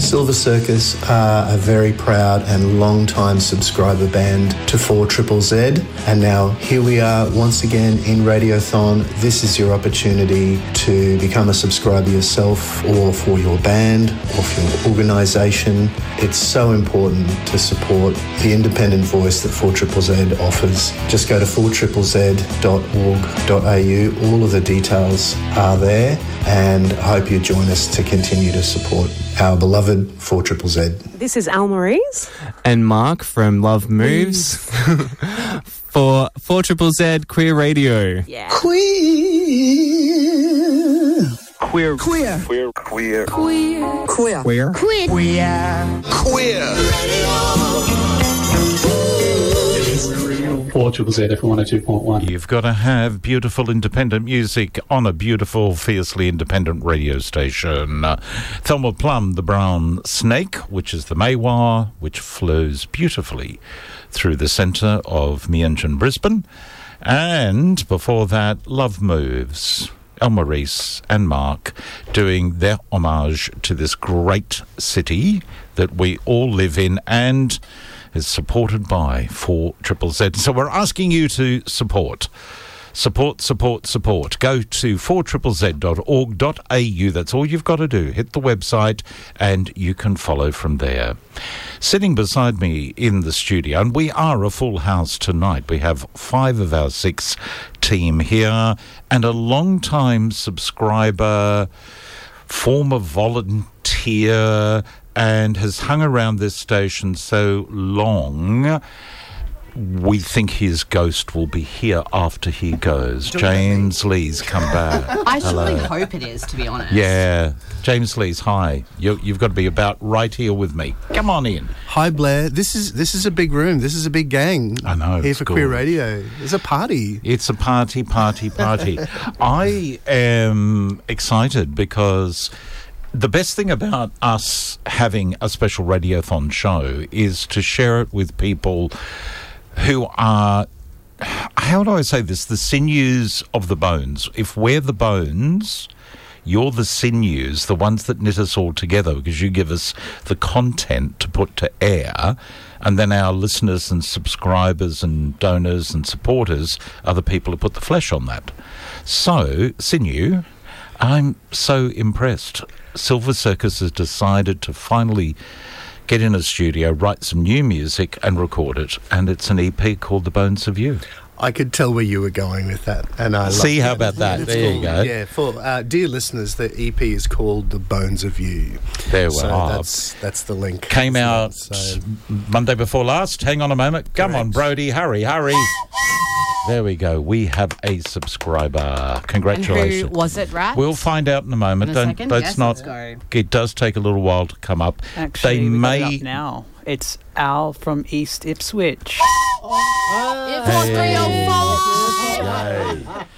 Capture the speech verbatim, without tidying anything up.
Silver Circus are a very proud and long-time subscriber band to four triple Z, and now here we are once again in Radiothon. This is your opportunity to become a subscriber yourself, or for your band, or for your organisation. It's so important to support the independent voice that four triple Z offers. Just go to four triple z dot org dot a u. All of the details are there, and I hope you join us to continue to support our beloved four triple Z. This is Al Maurice. And Mark from Love Moves for four triple Z Queer Radio. Yeah. Queer. Queer. Queer. Queer. Queer. Queer. Queer. Queer. Queer. Queer. four triple Z F one oh two point one. You've got to have beautiful independent music on a beautiful, fiercely independent radio station. Uh, Thelma Plum, the Brown Snake, which is the Maiwar, which flows beautifully through the centre of Meanjin, Brisbane. And before that, Love Moves, El Maurice and Mark doing their homage to this great city that we all live in and is supported by four triple Z. So we're asking you to support. Support, support, support. Go to four triple z dot org dot a u. That's all you've got to do. Hit the website and you can follow from there. Sitting beside me in the studio, and we are a full house tonight. We have five of our six team here and a long-time subscriber, former volunteer, and has hung around this station so long, we think his ghost will be here after he goes. James Lee's come back. I surely Hello. hope it is, to be honest. Yeah. James Lee's, hi. You, you've got to be about right here with me. Come on in. Hi, Blair. This is this is a big room. This is a big gang. I know. Here it's for good. Queer Radio. It's a party. It's a party, party, party. I am excited because the best thing about us having a special Radiothon show is to share it with people who are, how do I say this, the sinews of the bones. If we're the bones, you're the sinews, the ones that knit us all together, because you give us the content to put to air, and then our listeners and subscribers and donors and supporters are the people who put the flesh on that. So, sinew, I'm so impressed. Silver Circus has decided to finally get in a studio, write some new music and record it, and it's an E P called The Bones of You. I could tell where you were going with that, and I See, love how that. about that? It's There you called- go. Yeah, for uh, dear listeners, the E P is called The Bones of You. There we so are. That's that's the link. Came Isn't it? out So, Monday before last. Hang on a moment. Come on, Correct. Brody. Hurry, hurry. There we go. We have a subscriber. And Congratulations. who was it, Rat? We'll find out in a moment. In a Don't, second? That's Yes, not. let's go. It does take a little while to come up. Actually, they we may. got it up now. It's Al from East Ipswich. It was three oh four. Yay.